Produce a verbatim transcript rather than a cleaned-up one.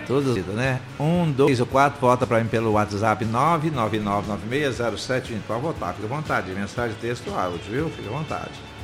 todas, né? Um, dois ou quatro, volta para mim pelo WhatsApp nove nove nove nove seis zero sete vinte. Pode votar, fica à vontade. Mensagem, texto, áudio, viu? Fica à vontade.